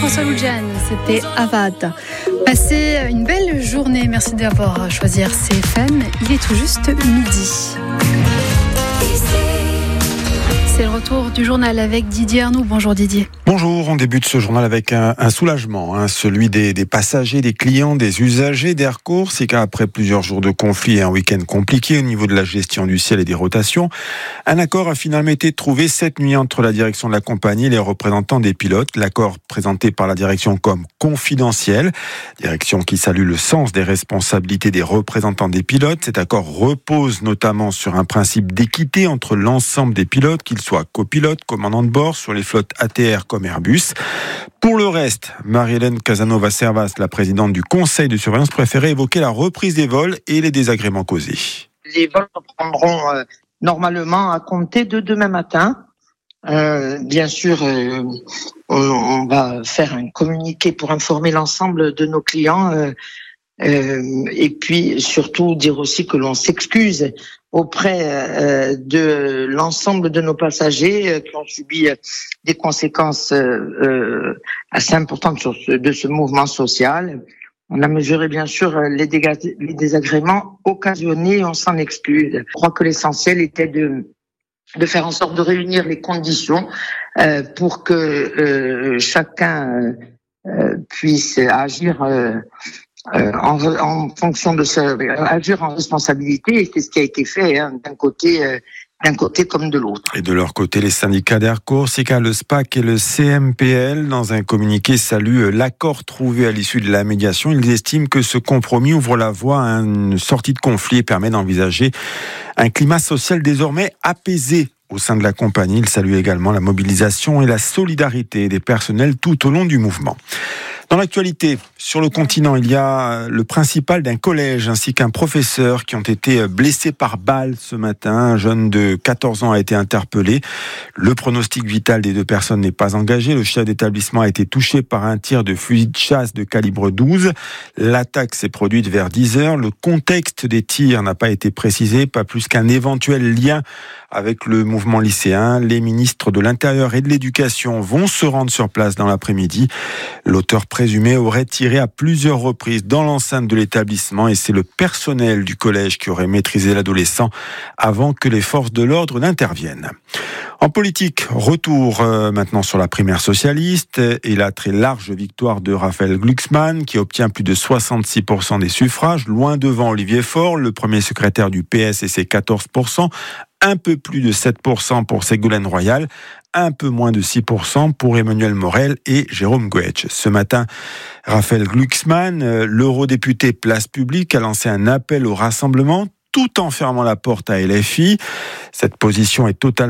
François Loudiane, c'était Avad. Passez une belle journée, merci d'avoir choisi RCFM. Il est tout juste midi. C'est le retour du journal avec Didier Arnoux. Bonjour Didier. Bonjour, on débute ce journal avec un soulagement, celui des passagers, des clients, des usagers d'Air Corsica. Après plusieurs jours de conflit et un week-end compliqué au niveau de la gestion du ciel et des rotations, un accord a finalement été trouvé cette nuit entre la direction de la compagnie et les représentants des pilotes. L'accord présenté par la direction comme confidentiel, direction qui salue le sens des responsabilités des représentants des pilotes. Cet accord repose notamment sur un principe d'équité entre l'ensemble des pilotes, qu'ils soient copilotes, commandants de bord, sur les flottes ATR comme Airbus. Pour le reste, Marie-Hélène Casanova-Servas, la présidente du conseil de surveillance, préférait évoquer la reprise des vols et les désagréments causés. Les vols reprendront normalement à compter de demain matin. Bien sûr, on va faire un communiqué pour informer l'ensemble de nos clients et puis surtout dire aussi que l'on s'excuse auprès de l'ensemble de nos passagers qui ont subi des conséquences assez importantes de ce mouvement social. On a mesuré bien sûr les désagréments occasionnés et on s'en excuse. Je crois que l'essentiel était de faire en sorte de réunir les conditions pour que chacun puisse agir en fonction de agir en responsabilité, et c'est ce qui a été fait d'un côté comme de l'autre. Et de leur côté, les syndicats d'Air Corsica, le SPAC et le CMPL, dans un communiqué, saluent l'accord trouvé à l'issue de la médiation. Ils estiment que ce compromis ouvre la voie à une sortie de conflit et permet d'envisager un climat social désormais apaisé au sein de la compagnie. Ils saluent également la mobilisation et la solidarité des personnels tout au long du mouvement. Dans l'actualité, sur le continent, il y a le principal d'un collège ainsi qu'un professeur qui ont été blessés par balle ce matin. Un jeune de 14 ans a été interpellé. Le pronostic vital des deux personnes n'est pas engagé. Le chef d'établissement a été touché par un tir de fusil de chasse de calibre 12. L'attaque s'est produite vers 10h. Le contexte des tirs n'a pas été précisé, pas plus qu'un éventuel lien avec le mouvement lycéen. Les ministres de l'Intérieur et de l'Éducation vont se rendre sur place dans l'après-midi. L'auteur présumé aurait tiré à plusieurs reprises dans l'enceinte de l'établissement et c'est le personnel du collège qui aurait maîtrisé l'adolescent avant que les forces de l'ordre n'interviennent. En politique, retour maintenant sur la primaire socialiste et la très large victoire de Raphaël Glucksmann qui obtient plus de 66% des suffrages, loin devant Olivier Faure, le premier secrétaire du PS et ses 14%, un peu plus de 7% pour Ségolène Royal, un peu moins de 6% pour Emmanuel Morel et Jérôme Goetsch. Ce matin, Raphaël Glucksmann, l'eurodéputé Place Publique, a lancé un appel au rassemblement tout en fermant la porte à LFI. Cette position est totalement